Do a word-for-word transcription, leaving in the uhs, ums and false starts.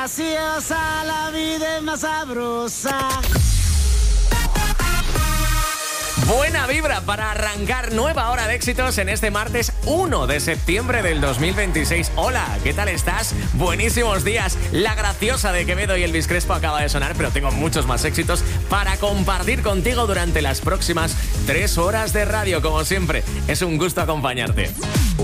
graciosa, la vida es más sabrosa. Buena vibra para arrancar nueva hora de éxitos en este martes uno de septiembre del dos mil veintiséis. Hola, ¿qué tal estás? Buenísimos días. La graciosa de Quevedo y Elvis Crespo acaba de sonar, pero tengo muchos más éxitos para compartir contigo durante las próximas tres horas de radio. Como siempre, es un gusto acompañarte.